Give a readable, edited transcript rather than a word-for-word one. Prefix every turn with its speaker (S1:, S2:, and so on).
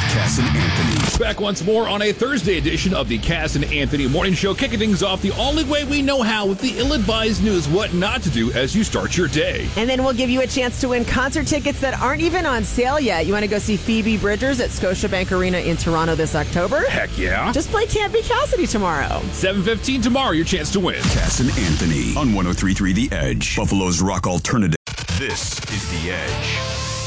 S1: Cass and Anthony.
S2: Back once more on a Thursday edition of the Cass and Anthony Morning Show, kicking things off the only way we know how with the ill-advised news, what not to do as you start your day.
S3: And then we'll give you a chance to win concert tickets that aren't even on sale yet. You want to go see Phoebe Bridgers at Scotiabank Arena in Toronto this October?
S2: Heck yeah.
S3: Just play Can't Be Cassidy tomorrow.
S2: 7:15 tomorrow, your chance to win.
S1: Cass and Anthony on 103.3 The Edge, Buffalo's rock alternative. This is The Edge.